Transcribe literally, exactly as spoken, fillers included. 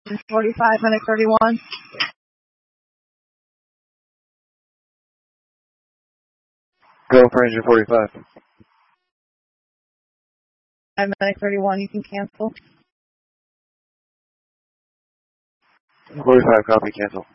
forty-five, minute thirty-one. Go for engine forty-five. Five, minute thirty-one, you can cancel. forty-five, copy, cancel.